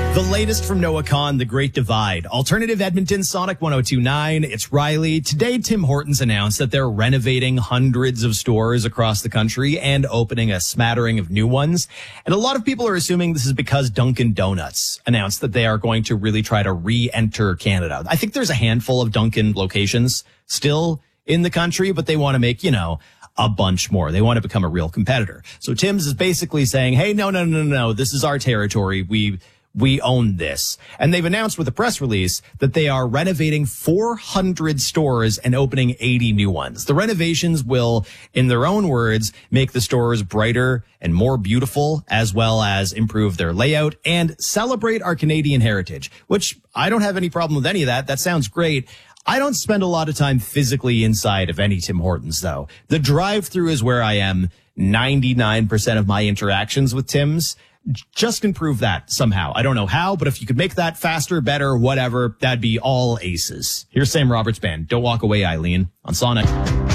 The latest from Noah Kahn, The Great Divide. Alternative Edmonton, Sonic 102.9. It's Riley. Today, Tim Hortons announced that they're renovating hundreds of stores across the country and opening a smattering of new ones. And a lot of people are assuming this is because Dunkin' Donuts announced that they are going to really try to re-enter Canada. I think there's a handful of Dunkin' locations still in the country, but they want to make, a bunch more. They want to become a real competitor. So Tim's is basically saying, hey, no. This is our territory. We own this. And they've announced with a press release that they are renovating 400 stores and opening 80 new ones. The renovations will, in their own words, make the stores brighter and more beautiful, as well as improve their layout and celebrate our Canadian heritage, which I don't have any problem with any of that. That sounds great. I don't spend a lot of time physically inside of any Tim Hortons, though. The drive-through is where I am 99% of my interactions with Tim's. Just improve that somehow. I don't know how, but if you could make that faster, better, whatever, that'd be all aces. Here's Sam Roberts Band. Don't Walk Away, Eileen, on Sonic.